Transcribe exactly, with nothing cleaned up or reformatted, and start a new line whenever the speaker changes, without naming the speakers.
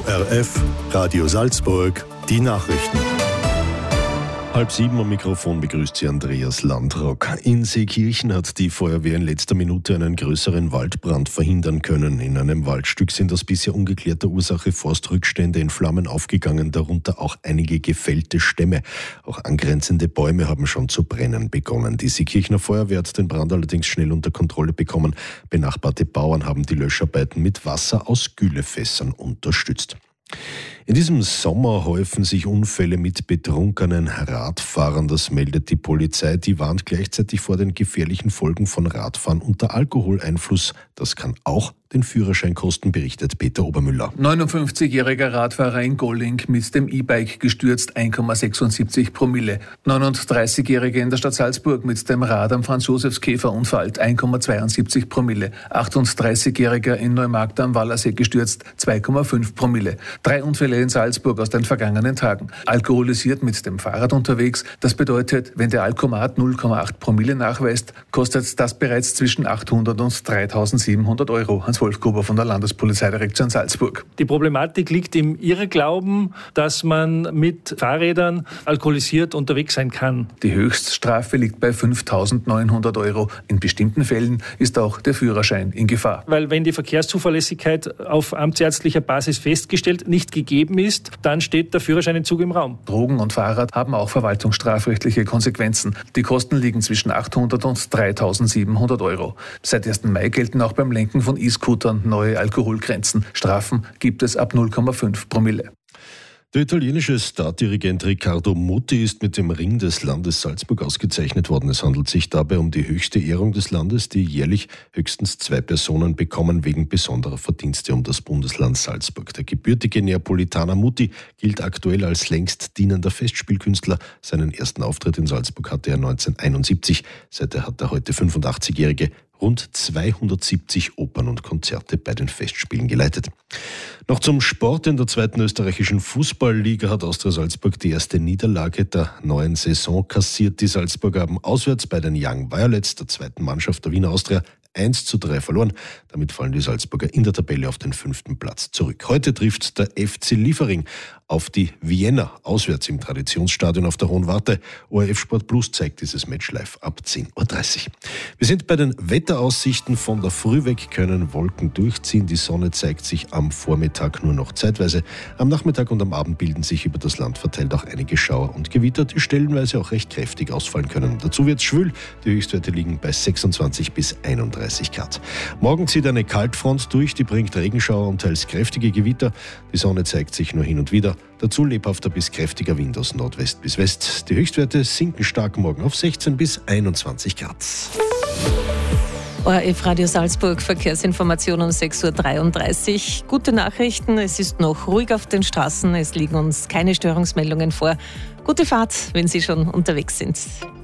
O R F, Radio Salzburg, die Nachrichten. Halb sieben am Mikrofon begrüßt Sie Andreas Landrock. In Seekirchen hat die Feuerwehr in letzter Minute einen größeren Waldbrand verhindern können. In einem Waldstück sind aus bisher ungeklärter Ursache Forstrückstände in Flammen aufgegangen, darunter auch einige gefällte Stämme. Auch angrenzende Bäume haben schon zu brennen begonnen. Die Seekirchener Feuerwehr hat den Brand allerdings schnell unter Kontrolle bekommen. Benachbarte Bauern haben die Löscharbeiten mit Wasser aus Güllefässern unterstützt. In diesem Sommer häufen sich Unfälle mit betrunkenen Radfahrern. Das meldet die Polizei. Die warnt gleichzeitig vor den gefährlichen Folgen von Radfahren unter Alkoholeinfluss. Das kann auch den Führerschein kosten, berichtet Peter Obermüller.
neunundfünfzigjähriger Radfahrer in Golling mit dem E-Bike gestürzt, eins Komma sechsundsiebzig Promille. neununddreißigjähriger in der Stadt Salzburg mit dem Rad am Franz-Josefs-Käfer unfallt, eins Komma zweiundsiebzig Promille. achtunddreißigjähriger in Neumarkt am Wallersee gestürzt, zwei Komma fünf Promille. Drei Unfälle in Salzburg aus den vergangenen Tagen. Alkoholisiert mit dem Fahrrad unterwegs. Das bedeutet, wenn der Alkomat null Komma acht Promille nachweist, kostet das bereits zwischen achthundert und dreitausendsiebenhundert Euro. Hans-Wolf Gruber von der Landespolizeidirektion Salzburg.
Die Problematik liegt im Irrglauben, dass man mit Fahrrädern alkoholisiert unterwegs sein kann.
Die Höchststrafe liegt bei fünftausendneunhundert Euro. In bestimmten Fällen ist auch der Führerschein in Gefahr.
Weil wenn die Verkehrszuverlässigkeit auf amtsärztlicher Basis festgestellt nicht gegeben ist, dann steht der Führerscheinentzug im Raum.
Drogen und Fahrrad haben auch verwaltungsstrafrechtliche Konsequenzen. Die Kosten liegen zwischen achthundert und dreitausendsiebenhundert Euro. Seit ersten Mai gelten auch beim Lenken von E-Scootern neue Alkoholgrenzen. Strafen gibt es ab null Komma fünf Promille.
Der italienische Stardirigent Riccardo Muti ist mit dem Ring des Landes Salzburg ausgezeichnet worden. Es handelt sich dabei um die höchste Ehrung des Landes, die jährlich höchstens zwei Personen bekommen wegen besonderer Verdienste um das Bundesland Salzburg. Der gebürtige Neapolitaner Muti gilt aktuell als längst dienender Festspielkünstler. Seinen ersten Auftritt in Salzburg hatte er neunzehnhunderteinundsiebzig. Seither hat der heute fünfundachtzigjährige rund zweihundertsiebzig Opern und Konzerte bei den Festspielen geleitet. Noch zum Sport. In der zweiten österreichischen Fußballliga hat Austria Salzburg die erste Niederlage der neuen Saison kassiert. Die Salzburger haben auswärts bei den Young Violets, der zweiten Mannschaft der Wiener Austria, eins zu drei verloren. Damit fallen die Salzburger in der Tabelle auf den fünften Platz zurück. Heute trifft der F C Liefering auf die Vienna, auswärts im Traditionsstadion auf der Hohen Warte. O R F Sport Plus zeigt dieses Match live ab zehn Uhr dreißig. Wir sind bei den Wetteraussichten. Von der Früh weg können Wolken durchziehen. Die Sonne zeigt sich am Vormittag nur noch zeitweise. Am Nachmittag und am Abend bilden sich über das Land verteilt auch einige Schauer und Gewitter, die stellenweise auch recht kräftig ausfallen können. Dazu wird es schwül. Die Höchstwerte liegen bei sechsundzwanzig bis einunddreißig Grad. Morgen zieht eine Kaltfront durch, die bringt Regenschauer und teils kräftige Gewitter. Die Sonne zeigt sich nur hin und wieder. Dazu lebhafter bis kräftiger Wind aus Nordwest bis West. Die Höchstwerte sinken stark morgen auf sechzehn bis einundzwanzig Grad.
O R F Radio Salzburg, Verkehrsinformation um sechs Uhr dreiunddreißig. Gute Nachrichten, es ist noch ruhig auf den Straßen, es liegen uns keine Störungsmeldungen vor. Gute Fahrt, wenn Sie schon unterwegs sind.